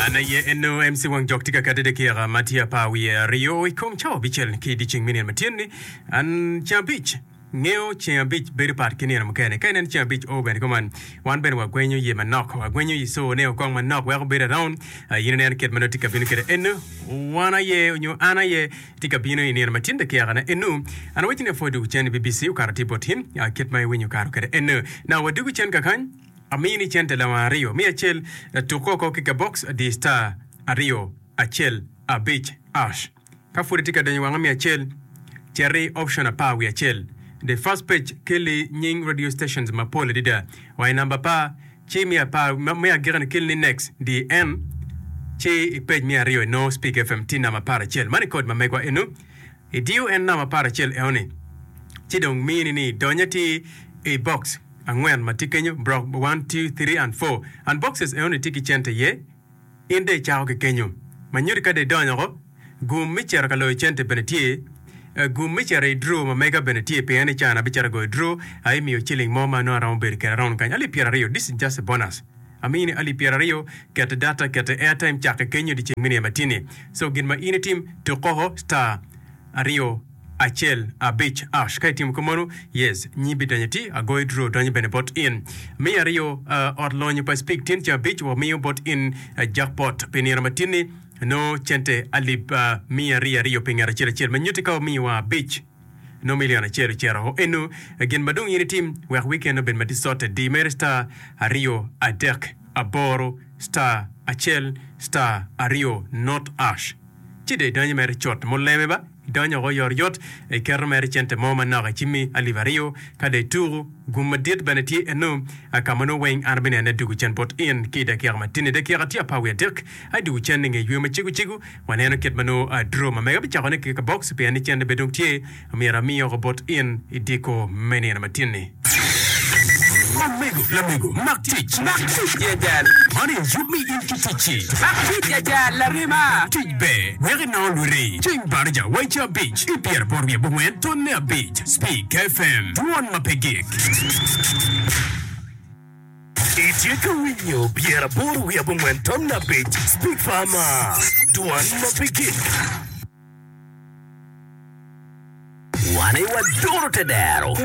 Ana ye eno MC Wang Jok tika kadede kira Matia Pawi Rio ikong chao bichel ki di ching minian matini an Chia Beach Ngeo Chia Beach beri part kini na mkene kainan Chia Beach ben kuman wan ben wa gwenyo ye manok wa gwenyo yi so neo kong manok wa beri round yine ne ket mano tika binu kere eno wana ye nyo ana ye tika binu ini na matinda kira na eno ana waiting for du chen BBC ukarati botin ket mai wenyo karo kere eno na wadugu chen kakan Amini chente la Rio mi achel tukoko kika box di star Rio achel a beach ash kafuri tika danyi wanga mi achel cherry option a pa we achel the first page kili nying radio stations mapole dida wa namba pa chi mi pa mi agiran kili next di n chi page mi Rio no speak FM tina mapara chel mani code mamegwa enu idiu en na mapara chel eone chi dong mi ni donyati a box Angwen matikenyo block 1, 2, 3 and 4 and boxes only tiki chente ye inde chao ke kenyo manyuri kade donyo gum michera kalo chente benetie gum michera draw ma mega benetie pe ane chana bichara go draw ai mi chilling moma no around ber ke around kan ali piera rio this is just a bonus amini ali piera rio get data get airtime chaka kenyo di chingmini matini so gin ma ini team to koho star Rio Achel a beach ash kai team komono yes nyibi danyati a go draw danyi bene bot in me Rio or lonyo pa speak tin cha beach wa me bot in jackpot penira matini no chente alib me Rio pengara chel menyuti ka mi wa beach no million chera ho enu again madung yini team we weekend ben matisote di merista Rio a deck a boro star Achel star Rio not ash chide danyi mer chot mo leme ba Danya go yor yot e ker mer chente moma na chimi alivario kade turu gumadit beneti enu akamano wing arbine ne dugu chen bot in kida kirma tini de kiratia pawe dirk ai dugu chen nge yuma chigu waneno ket mano drama mega bichakone ke box pe ani chen bedung tie mira mi robot in idiko meni na matini Flamengo, Maktich, Yadal, Money, you me in Kitichi, Maktich, Yadal, La Rima, Tijbe, where now Luri, Jing Barja, White Beach, Ipier Borbia Buen, Tonia Beach, Speak FM, Duan Mapegik. It's your Kawinyo, Pierre Borbia Buen, Tonia Beach, Speak Farmer, Duan Mapegik. One, I was Dorotedero.